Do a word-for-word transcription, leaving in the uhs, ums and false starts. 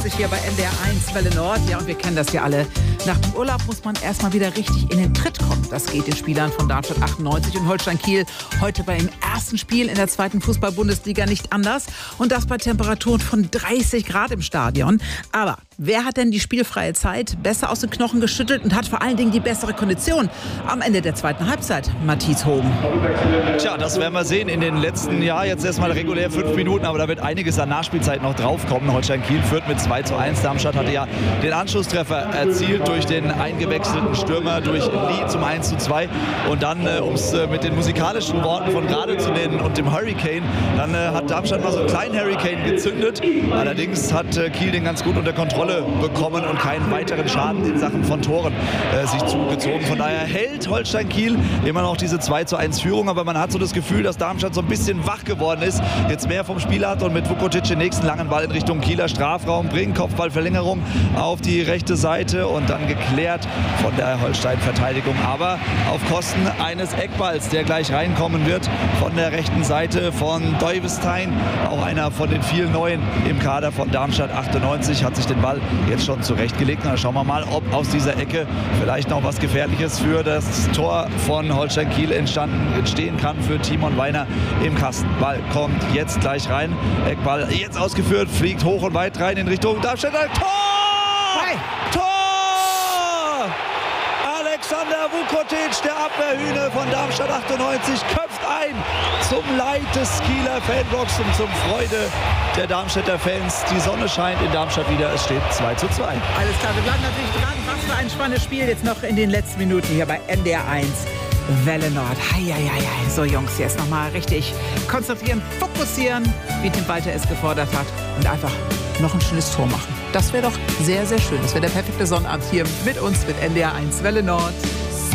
neunzig hier bei N D R eins Welle Nord. Ja, und wir kennen das ja alle. Nach dem Urlaub muss man erstmal wieder richtig in den Tritt kommen. Das geht den Spielern von Darmstadt achtundneunzig und Holstein Kiel heute beim ersten Spiel in der zweiten Fußball-Bundesliga nicht anders. Und das bei Temperaturen von dreißig Grad im Stadion. Aber wer hat denn die spielfreie Zeit besser aus den Knochen geschüttelt und hat vor allen Dingen die bessere Kondition am Ende der zweiten Halbzeit? Matthias Hoben. Tja, das werden wir sehen in den letzten Jahren. Jetzt erstmal regulär fünf Minuten, aber da wird einiges an Nachspielzeit noch draufkommen. Holstein Kiel führt mit zwei zu eins. Darmstadt hatte ja den Anschlusstreffer erzielt durch den eingewechselten Stürmer, durch Lee zum eins zu zwei. Und dann, äh, um es äh, mit den musikalischen Worten von gerade zu nennen und dem Hurricane, dann äh, hat Darmstadt mal so einen kleinen Hurricane gezündet. Allerdings hat äh, Kiel den ganz gut unter Kontrolle bekommen und keinen weiteren Schaden in Sachen von Toren äh, sich zugezogen. Von daher hält Holstein Kiel immer noch diese zwei zu eins Führung, aber man hat so das Gefühl, dass Darmstadt so ein bisschen wach geworden ist, jetzt mehr vom Spiel hat und mit Vukotic den nächsten langen Ball in Richtung Kieler Strafraum bringt, Kopfballverlängerung auf die rechte Seite und dann geklärt von der Holstein-Verteidigung, aber auf Kosten eines Eckballs, der gleich reinkommen wird von der rechten Seite von Deuwestein, auch einer von den vielen Neuen im Kader von Darmstadt achtundneunzig, hat sich den Ball jetzt schon zurechtgelegt. Na, schauen wir mal, ob aus dieser Ecke vielleicht noch was Gefährliches für das Tor von Holstein Kiel entstanden, entstehen kann für Timon Weiner im Kasten. Ball kommt jetzt gleich rein. Eckball jetzt ausgeführt, fliegt hoch und weit rein in Richtung Darmstadt. Tor! Hey. Tor! Alexander Vukotic, der Abwehrhühne von Darmstadt achtundneunzig, köpft ein zum Leid des Kieler Fanblocks und zum Freude der Darmstädter Fans. Die Sonne scheint in Darmstadt wieder, es steht zwei zu zwei. Alles klar, wir bleiben natürlich dran. Was für ein spannendes Spiel jetzt noch in den letzten Minuten hier bei N D R eins Welle Nord. Heieiei. So Jungs, jetzt nochmal richtig konzentrieren, fokussieren, wie Tim Walter es gefordert hat und einfach noch ein schönes Tor machen. Das wäre doch sehr, sehr schön. Das wäre der perfekte Sonnabend hier mit uns, mit N D R eins Welle Nord.